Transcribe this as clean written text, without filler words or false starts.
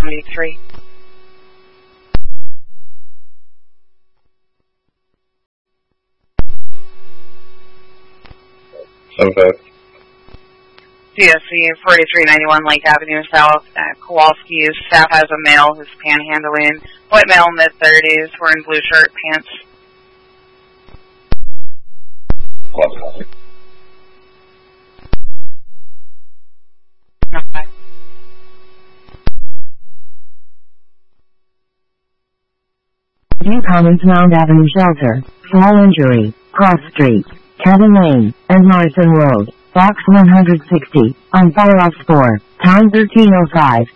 73. CSC 4391 Lake Avenue South at Kowalski's. Staff has a male who's panhandling. White male, mid-30s, wearing blue shirt, pants. Okay. View Commons Mound Avenue Shelter, Small Injury, Cross Street, Kevin Lane, and Morrison Road, Box 160, on fire off 4, time 13:05.